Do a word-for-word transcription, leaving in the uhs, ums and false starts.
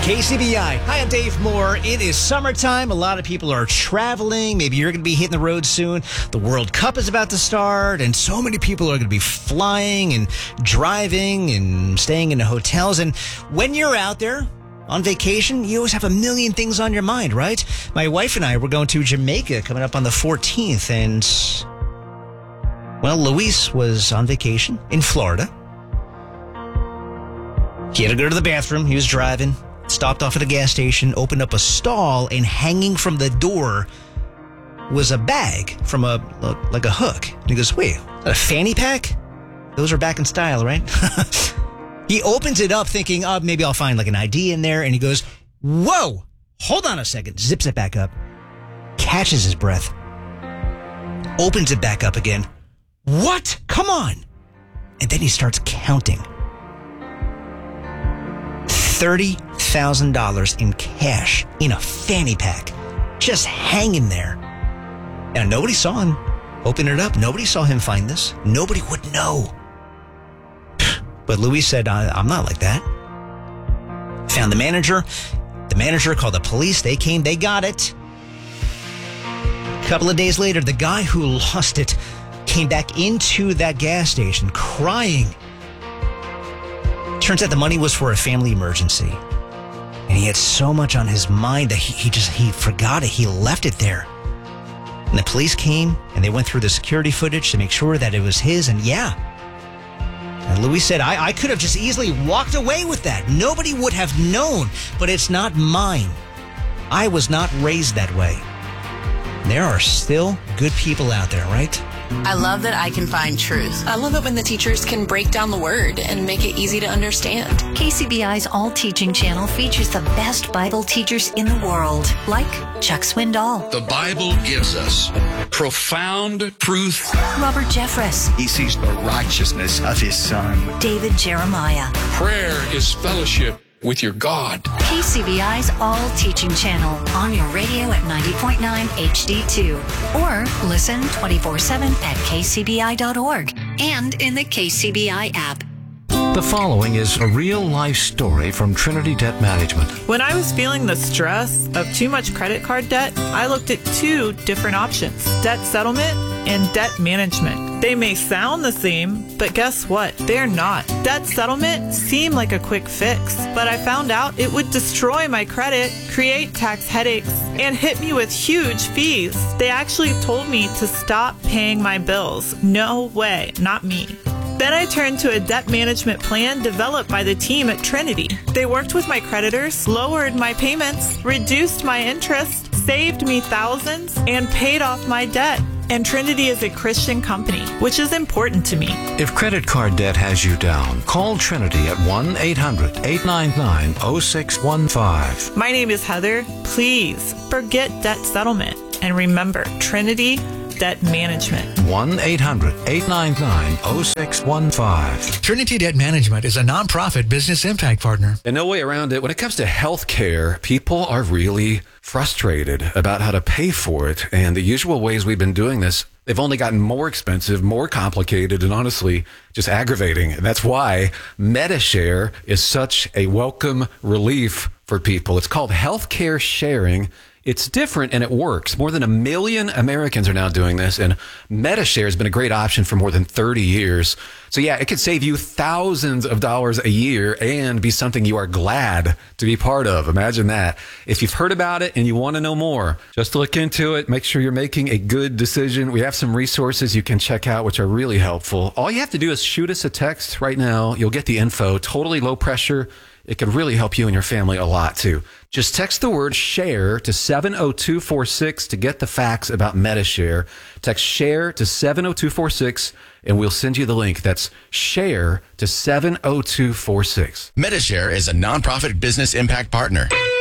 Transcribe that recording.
K C B I. Hi, I'm Dave Moore. It is summertime. A lot of people are traveling. Maybe you're going to be hitting the road soon. The World Cup is about to start, and so many people are going to be flying and driving and staying in the hotels. And when you're out there on vacation, you always have a million things on your mind, right? My wife and I were going to Jamaica coming up on the fourteenth, and, well, Luis was on vacation in Florida. He had to go to the bathroom. He was driving. Stopped off at a gas station, opened up a stall, and hanging from the door was a bag from a, like a hook. And he goes, wait, is that a fanny pack? Those are back in style, right? He opens it up thinking, oh, maybe I'll find like an I D in there. And he goes, whoa, hold on a second. Zips it back up, catches his breath, opens it back up again. What? Come on. And then he starts counting. thirty thousand dollars in cash in a fanny pack, just hanging there. And nobody saw him open it up. Nobody saw him find this. Nobody would know. But Luis said, I'm not like that. Found the manager. The manager called the police. They came. They got it. A couple of days later, the guy who lost it came back into that gas station crying. Turns out the money was for a family emergency. And he had so much on his mind that he, he just, he forgot it. He left it there. And the police came and they went through the security footage to make sure that it was his. And yeah. And Luis said, I, I could have just easily walked away with that. Nobody would have known, but it's not mine. I was not raised that way. There are still good people out there, right? I love that I can find truth. I love it when the teachers can break down the word and make it easy to understand. K C B I's All Teaching channel features the best Bible teachers in the world, like Chuck Swindoll. The Bible gives us profound truth. Robert Jeffress. He sees the righteousness of his son. David Jeremiah. Prayer is fellowship with your God. K C B I's All Teaching channel on your radio at ninety point nine H D two. Or listen twenty-four seven at k c b i dot org and in the K C B I app. The following is a real-life story from Trinity Debt Management. When I was feeling the stress of too much credit card debt, I looked at two different options: debt settlement and debt management. They may sound the same, but guess what? They're not. Debt settlement seemed like a quick fix, but I found out it would destroy my credit, create tax headaches, and hit me with huge fees. They actually told me to stop paying my bills. No way, not me. Then I turned to a debt management plan developed by the team at Trinity. They worked with my creditors, lowered my payments, reduced my interest, saved me thousands, and paid off my debt. And Trinity is a Christian company, which is important to me. If credit card debt has you down, call Trinity at one eight hundred eight nine nine oh six one five. My name is Heather. Please forget debt settlement and remember Trinity Debt Management. one eight hundred eight nine nine oh six one five. Trinity Debt Management is a nonprofit business impact partner. And no way around it. When it comes to health care, people are really frustrated about how to pay for it. And the usual ways we've been doing this, they've only gotten more expensive, more complicated, and honestly, just aggravating. And that's why Medi-Share is such a welcome relief for people. It's called healthcare sharing. It's different and it works. More than a million Americans are now doing this, and Medi-Share has been a great option for more than thirty years. So yeah, it could save you thousands of dollars a year and be something you are glad to be part of. Imagine that. If you've heard about it and you want to know more, just look into it. Make sure you're making a good decision. We have some resources you can check out, which are really helpful. All you have to do is shoot us a text right now. You'll get the info. Totally low pressure. It could really help you and your family a lot, too. Just text the word SHARE to seven oh two four six to get the facts about Medi-Share. Text SHARE to seven oh two four six, and we'll send you the link. That's SHARE to seven oh two four six. Medi-Share is a nonprofit business impact partner.